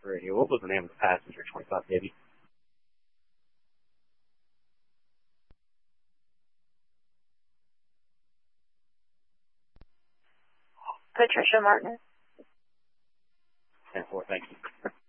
Radio. What was the name of the passenger? 25 baby. Patricia Martin. 10-4, thank you.